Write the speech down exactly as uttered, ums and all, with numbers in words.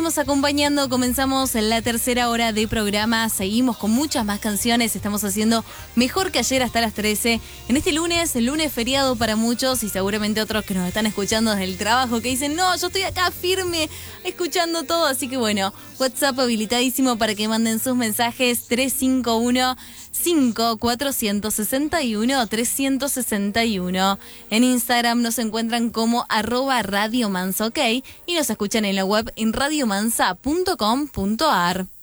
Estamos acompañando, comenzamos en la tercera hora de programa, seguimos con muchas más canciones, estamos haciendo mejor que ayer hasta las trece. En este lunes, el lunes feriado para muchos y seguramente otros que nos están escuchando desde el trabajo que dicen, no, yo estoy acá firme escuchando todo, así que bueno, WhatsApp habilitadísimo para que manden sus mensajes tres cinco uno, cinco cuatro seis uno, tres seis uno. En Instagram nos encuentran como arroba Radio Mansa OK y nos escuchan en la web en radiomansa punto com punto ar.